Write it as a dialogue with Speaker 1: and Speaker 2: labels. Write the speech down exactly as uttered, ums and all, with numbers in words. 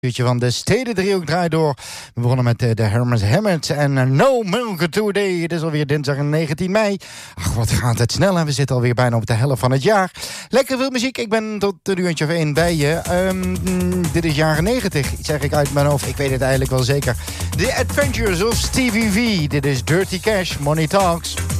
Speaker 1: Uurtje van de Stedendriehoek draait door. We begonnen met de, de Hermes Hammond en uh, No Milk Today. Het is alweer dinsdag negentien mei. Ach, wat gaat het snel en we zitten alweer bijna op de helft van het jaar. Lekker veel muziek. Ik ben tot een uurtje of één bij je. Um, mm, dit is jaren negentig, zeg ik uit mijn hoofd. Ik weet het eigenlijk wel zeker. The Adventures of Stevie V. Dit is Dirty Cash, Money Talks.